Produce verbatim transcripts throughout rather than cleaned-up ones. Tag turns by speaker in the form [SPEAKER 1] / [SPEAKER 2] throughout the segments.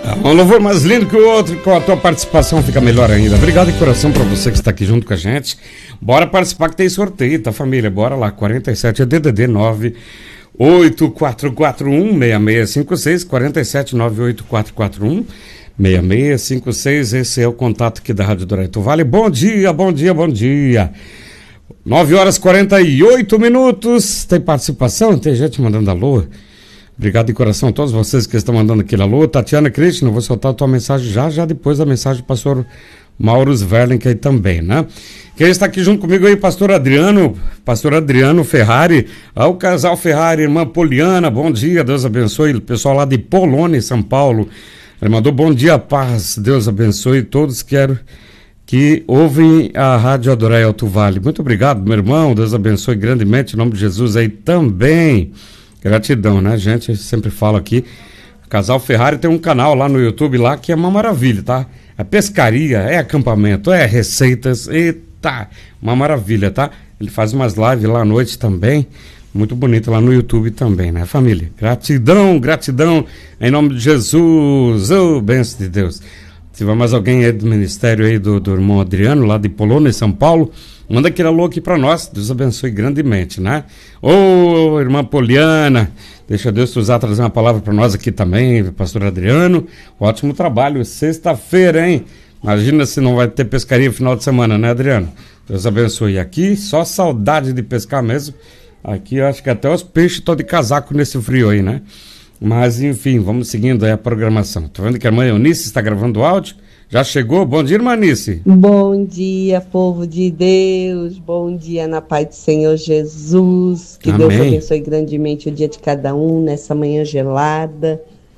[SPEAKER 1] É um louvor mais lindo que o outro, com a tua participação fica melhor ainda. Obrigado de coração pra você que está aqui junto com a gente. Bora participar que tem sorteio, tá, família? Bora lá, quarenta e sete é D D D nove oito quatro quatro um seis seis cinco seis, quarenta e sete nove oito quatro quatro um seis seis cinco seis. Esse é o contato aqui da Rádio Dourado Vale. Bom dia, bom dia, bom dia. nove horas e quarenta e oito minutos. Tem participação? Tem gente mandando alô? Obrigado de coração a todos vocês que estão mandando aquele alô. Tatiana Krishna, vou soltar a tua mensagem já, já depois da mensagem do pastor Mauro Sverling aí também, né? Quem está aqui junto comigo aí, pastor Adriano, pastor Adriano Ferrari, ao casal Ferrari, irmã Poliana, bom dia, Deus abençoe, o pessoal lá de Polônia, São Paulo, ele mandou bom dia, paz, Deus abençoe todos que, quero, que ouvem a Rádio Adorei Alto Vale. Muito obrigado, meu irmão, Deus abençoe grandemente, em nome de Jesus aí também. Gratidão, né, gente? Eu sempre falo aqui. O Casal Ferrari tem um canal lá no YouTube lá que é uma maravilha, tá? É pescaria, é acampamento, é receitas, eita, uma maravilha, tá? Ele faz umas lives lá à noite também, muito bonito lá no YouTube também, né, família? Gratidão, gratidão, em nome de Jesus, ô, oh, bênção de Deus. Se tiver mais alguém aí do ministério aí do, do irmão Adriano, lá de Polônia, São Paulo, manda aquele alô aqui pra nós, Deus abençoe grandemente, né? Ô, oh, irmã Poliana, deixa Deus te usar, trazer uma palavra pra nós aqui também, pastor Adriano, ótimo trabalho, sexta-feira, hein? Imagina se não vai ter pescaria no final de semana, né, Adriano? Deus abençoe. Aqui, só saudade de pescar mesmo, aqui eu acho que até os peixes estão de casaco nesse frio aí, né? Mas, enfim, vamos seguindo aí a programação. Tô vendo que a irmã Eunice está gravando o áudio. Já chegou? Bom dia, irmã Eunice.
[SPEAKER 2] Bom dia, povo de Deus. Bom dia na paz do Senhor Jesus. Que
[SPEAKER 1] Amém.
[SPEAKER 2] Deus abençoe grandemente o dia de cada um nessa manhã gelada.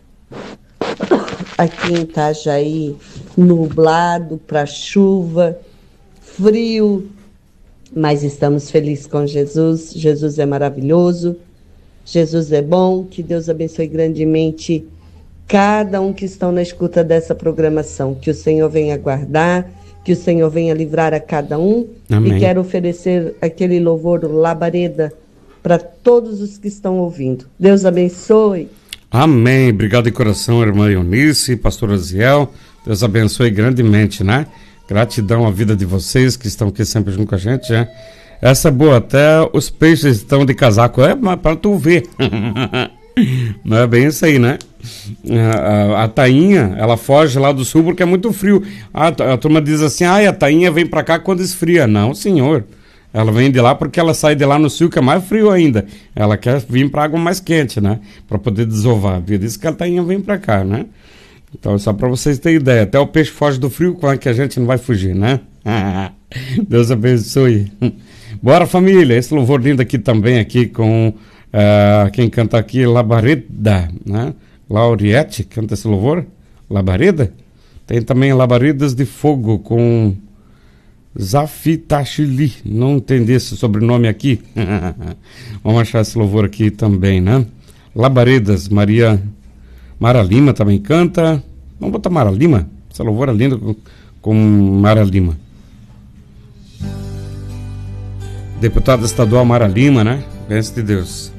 [SPEAKER 2] Aqui em Itajaí, nublado para chuva, frio, mas estamos felizes com Jesus. Jesus é maravilhoso. Jesus é bom, que Deus abençoe grandemente cada um que estão na escuta dessa programação, que o Senhor venha guardar, que o Senhor venha livrar a cada um. Amém. E quero oferecer aquele louvor labareda para todos os que estão ouvindo. Deus abençoe.
[SPEAKER 1] Amém, obrigado de coração, irmã Eunice, pastor Aziel, Deus abençoe grandemente, né? Gratidão à vida de vocês que estão aqui sempre junto com a gente, né? Essa é boa, até os peixes estão de casaco, é para tu ver. Não é bem isso aí, né? A, a, a tainha, ela foge lá do sul porque é muito frio. A, a turma diz assim, ah, a tainha vem para cá quando esfria. Não, senhor. Ela vem de lá porque ela sai de lá no sul, que é mais frio ainda. Ela quer vir para água mais quente, né? Para poder desovar. Por isso que a tainha vem para cá, né? Então, só para vocês terem ideia. Até o peixe foge do frio, como é que a gente não vai fugir, né? Deus abençoe. Bora, família, esse louvor lindo aqui também, aqui com uh, quem canta aqui, Labareda, né? Lauriette canta esse louvor, Labareda. Tem também Labaredas de Fogo com Zafitachili, não entendi esse sobrenome aqui. Vamos achar esse louvor aqui também, né? Labaredas, Maria Mara Lima também canta. Vamos botar Mara Lima, esse louvor é lindo com, com Mara Lima. Deputada estadual Mara Lima, né? Bênção de Deus.